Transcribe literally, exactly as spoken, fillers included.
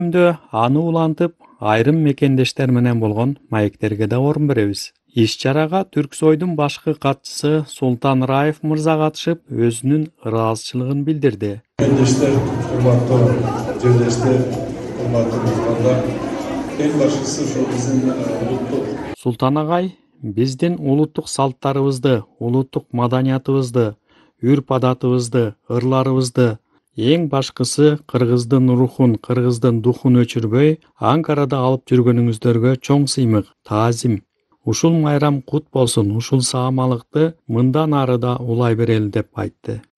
Күндө аны улантып, айрым мекендештер менен болгон маектерге да орун беребиз. Иш-чарага Түрксойдун башкы катчысы Султан Раев мырза катышып, өзүнүн ыраазычылыгын билдирди. Мекендештер, урматтуу жерлештер, урматтуу меймандар, эң башкысы ушул биздин улуттук Султан агай, биздин улуттук салттарыбызды, улуттук маданиятыбызды, үрп-адатыбызды, ырларыбызды, эң башкысы кыргыздын рухун, кыргыздын духун өчүрбөй, Анкарада алып жүргөнүңүздөргө чоң сыймык, таазим. Ушул майрам кут болсун, ушул саамалыкты мындан ары да улай берели деп айтты.